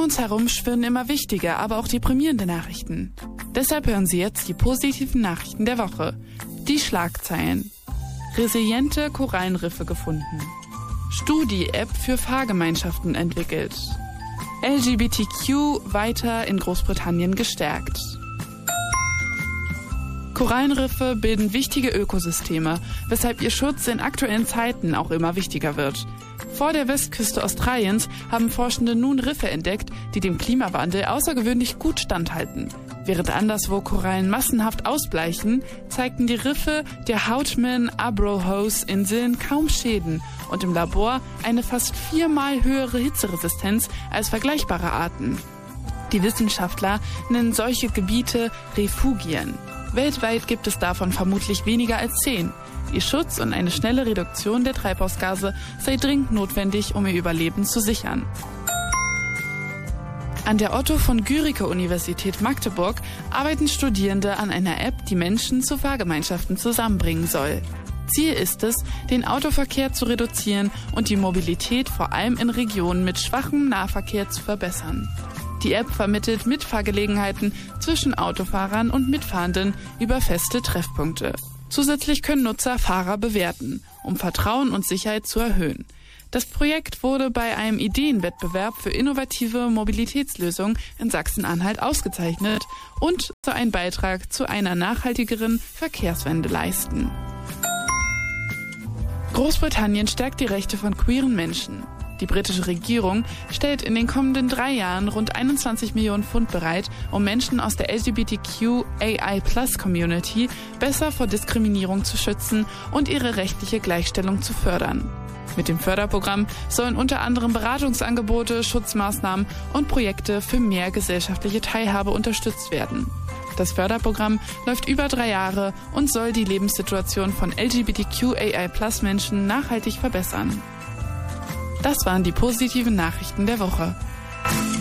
uns herum schwirren immer wichtige, aber auch deprimierende Nachrichten. Deshalb hören Sie jetzt die positiven Nachrichten der Woche. Die Schlagzeilen. Resiliente Korallenriffe gefunden. Studi-App für Fahrgemeinschaften entwickelt. LGBTQ weiter in Großbritannien gestärkt. Korallenriffe bilden wichtige Ökosysteme, weshalb ihr Schutz in aktuellen Zeiten auch immer wichtiger wird. Vor der Westküste Australiens haben Forschende nun Riffe entdeckt, die dem Klimawandel außergewöhnlich gut standhalten. Während anderswo Korallen massenhaft ausbleichen, zeigten die Riffe der Houtman-Abrolhos-Inseln kaum Schäden und im Labor eine fast 4-mal höhere Hitzeresistenz als vergleichbare Arten. Die Wissenschaftler nennen solche Gebiete Refugien. Weltweit gibt es davon vermutlich weniger als 10. Ihr Schutz und eine schnelle Reduktion der Treibhausgase sei dringend notwendig, um ihr Überleben zu sichern. An der Otto von Guericke Universität Magdeburg arbeiten Studierende an einer App, die Menschen zu Fahrgemeinschaften zusammenbringen soll. Ziel ist es, den Autoverkehr zu reduzieren und die Mobilität vor allem in Regionen mit schwachem Nahverkehr zu verbessern. Die App vermittelt Mitfahrgelegenheiten zwischen Autofahrern und Mitfahrenden über feste Treffpunkte. Zusätzlich können Nutzer Fahrer bewerten, um Vertrauen und Sicherheit zu erhöhen. Das Projekt wurde bei einem Ideenwettbewerb für innovative Mobilitätslösungen in Sachsen-Anhalt ausgezeichnet und soll einen Beitrag zu einer nachhaltigeren Verkehrswende leisten. Großbritannien stärkt die Rechte von queeren Menschen. Die britische Regierung stellt in den kommenden 3 Jahren rund 21 Millionen Pfund bereit, um Menschen aus der LGBTQAI+-Community besser vor Diskriminierung zu schützen und ihre rechtliche Gleichstellung zu fördern. Mit dem Förderprogramm sollen unter anderem Beratungsangebote, Schutzmaßnahmen und Projekte für mehr gesellschaftliche Teilhabe unterstützt werden. Das Förderprogramm läuft über 3 Jahre und soll die Lebenssituation von LGBTQAI+-Menschen nachhaltig verbessern. Das waren die positiven Nachrichten der Woche.